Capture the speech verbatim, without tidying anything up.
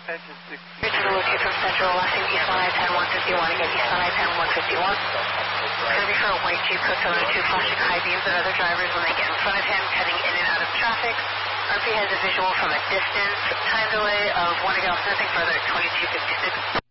Engine six. Richard Lucia from Central, last name East one I ten one fifty-one, again East one I ten one fifty-one. It's going to be for a white Jeep Coachella two flashing high beams at other drivers when they get in front of him, heading in and out of traffic. R P has a visual from a distance. Time delay of one to go, nothing further, twenty-two fifty-six.